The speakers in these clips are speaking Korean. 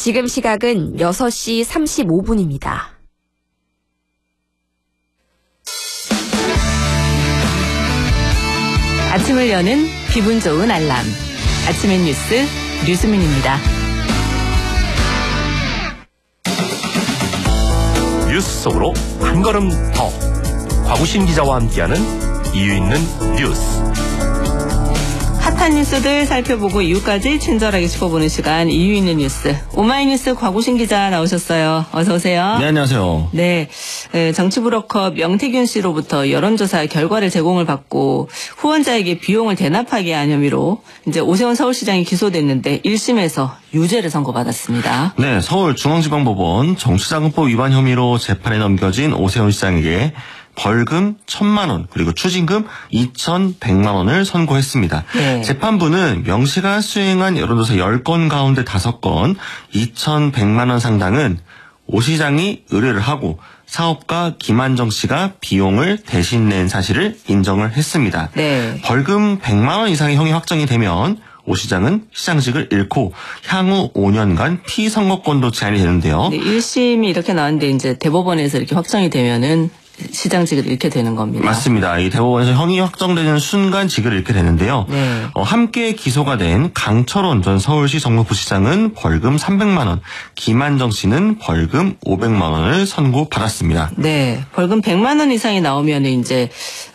지금 시각은 6시 35분입니다. 아침을 여는 기분 좋은 알람. 아침의 뉴스 류수민입니다. 뉴스 속으로 한 걸음 더. 곽우신 기자와 함께하는 이유 있는 뉴스. 핫한 뉴스들 살펴보고 이유까지 친절하게 짚어보는 시간, 이유 있는 뉴스. 오마이뉴스 곽우신 기자 나오셨어요. 어서 오세요. 네, 안녕하세요. 네, 정치브로커 명태균 씨로부터 여론조사 결과를 제공을 받고 후원자에게 비용을 대납하게 한 혐의로 이제 오세훈 서울시장이 기소됐는데 1심에서 유죄를 선고받았습니다. 네, 서울중앙지방법원 정치자금법 위반 혐의로 재판에 넘겨진 오세훈 시장에게 벌금 1,000만 원 그리고 추징금 2,100만 원을 선고했습니다. 네. 재판부는 명 씨가 수행한 여론조사 10건 가운데 5건 2,100만 원 상당은 오 시장이 의뢰를 하고 사업가 김한정 씨가 비용을 대신 낸 사실을 인정을 했습니다. 네. 벌금 100만 원 이상의 형이 확정이 되면 오 시장은 시장직을 잃고 향후 5년간 피선거권도 제한이 되는데요. 네, 1심이 이렇게 나왔는데 이제 대법원에서 이렇게 확정이 되면은 시장직을 잃게 되는 겁니다. 맞습니다. 이 대법원에서 형이 확정되는 순간 직을 잃게 되는데요. 네. 함께 기소가 된 강철원 전 서울시 정무부시장은 벌금 300만 원, 김한정 씨는 벌금 500만 원을 선고받았습니다. 네, 벌금 100만 원 이상이 나오면 이제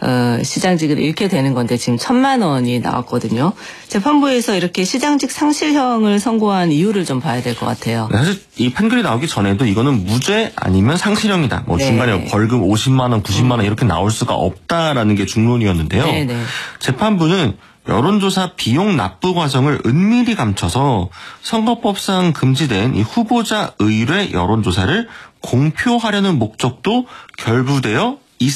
시장직을 잃게 되는 건데 지금 1,000만 원이 나왔거든요. 재판부에서 이렇게 시장직 상실형을 선고한 이유를 좀 봐야 될 것 같아요. 사실 이 판결이 나오기 전에도 이거는 무죄 아니면 상실형이다. 뭐 네. 중간에 벌금 50만 원, 90만 원 이렇게 나올 수가 없다라는 게 중론이었는데요. 네네. 재판부는 여론조사 비용 납부 과정을 은밀히 감춰서 선거법상 금지된 이 후보자 의뢰 여론조사를 공표하려는 목적도 결부되어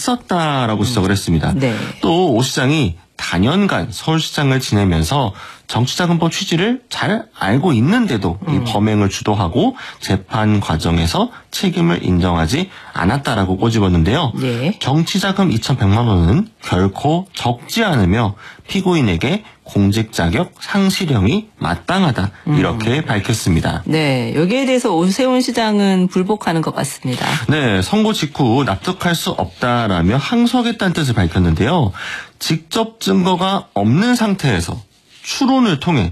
있었다라고 지적을 했습니다. 네. 또 오 시장이 다년간 서울시장을 지내면서 정치자금법 취지를 잘 알고 있는데도 이 범행을 주도하고 재판 과정에서 책임을 인정하지 않았다라고 꼬집었는데요. 네. 정치자금 2,100만 원은 결코 적지 않으며 피고인에게 공직 자격 상실형이 마땅하다 이렇게 밝혔습니다. 네, 여기에 대해서 오세훈 시장은 불복하는 것 같습니다. 네, 선고 직후 납득할 수 없다라며 항소하겠다는 뜻을 밝혔는데요. 직접 증거가 없는 상태에서 추론을 통해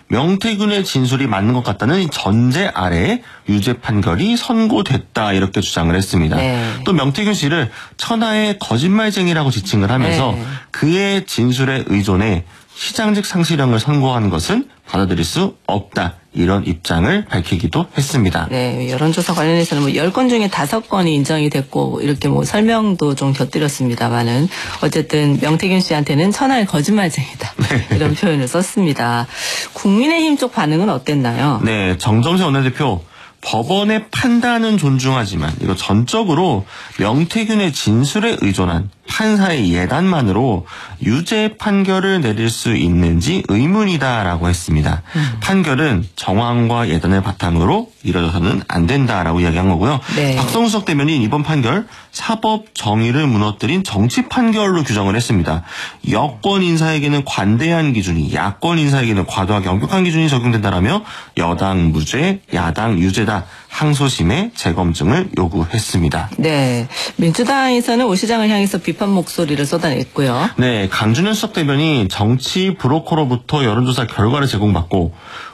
명태균의 진술이 맞는 것 같다는 전제 아래에 유죄 판결이 선고됐다 이렇게 주장을 했습니다. 네. 또 명태균 씨를 천하의 거짓말쟁이라고 지칭을 하면서 네. 그의 진술에 의존해 시장직 상실형을 선고한 것은 받아들일 수 없다. 이런 입장을 밝히기도 했습니다. 네, 여론조사 관련해서는 뭐 10건 중에 5건이 인정이 됐고 이렇게 뭐 설명도 좀 곁들였습니다만은 어쨌든 명태균 씨한테는 천하의 거짓말쟁이다. 이런 표현을 썼습니다. 국민의힘 쪽 반응은 어땠나요? 네, 정정세 원내대표 법원의 판단은 존중하지만 이거 전적으로 명태균의 진술에 의존한 판사의 예단만으로 유죄 판결을 내릴 수 있는지 의문이다라고 했습니다. 판결은 정황과 예단을 바탕으로 이뤄져서는 안 된다라고 이야기한 거고요. 네. 박성수 대변인 이번 판결 사법 정의를 무너뜨린 정치 판결로 규정을 했습니다. 여권 인사에게는 관대한 기준이, 야권 인사에게는 과도하게 엄격한 기준이 적용된다라며 여당 무죄, 야당 유죄다. 항소심의 재검증을 요구했습니다. 네, 민주당에서는 오 시장을 향해서 비판 목소리를 쏟아냈고요. 네, 강준현 수석 대변인 정치 브로커로부터 여론조사 결과를 제공받고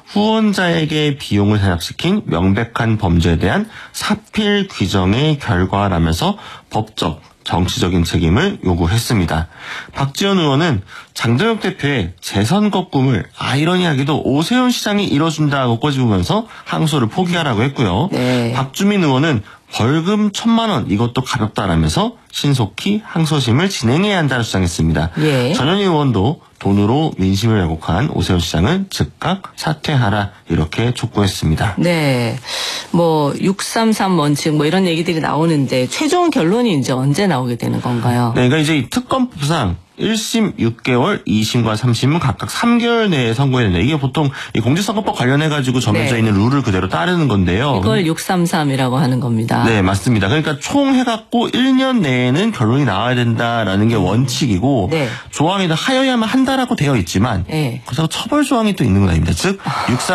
후원자에게 비용을 대납시킨 명백한 범죄에 대한 사필 규정의 결과라면서 법적, 정치적인 책임을 요구했습니다. 박지원 의원은 장동혁 대표의 재선거 꿈을 아이러니하게도 오세훈 시장이 이뤄준다고 꼬집으면서 항소를 포기하라고 했고요. 네. 박주민 의원은 벌금 1,000만 원 이것도 가볍다라면서 신속히 항소심을 진행해야 한다고 주장했습니다. 예. 전현희 의원도 돈으로 민심을 왜곡한 오세훈 시장은 즉각 사퇴하라 이렇게 촉구했습니다. 네, 뭐 633 원칙 뭐 이런 얘기들이 나오는데 최종 결론이 이제 언제 나오게 되는 건가요? 네, 그러니까 이제 이 특검법상 1심 6개월, 2심과 3심은 각각 3개월 내에 선고해야 된다. 이게 보통 이 공직선거법 관련해가지고 정해져 네. 있는 룰을 그대로 따르는 건데요. 이걸 633이라고 하는 겁니다. 네, 맞습니다. 그러니까 총 해갖고 1년 내에는 결론이 나와야 된다라는 게 원칙이고 네. 조항에다 하여야만 한다라고 되어 있지만 네. 그래서 처벌 조항이 또 있는 건 아닙니다. 즉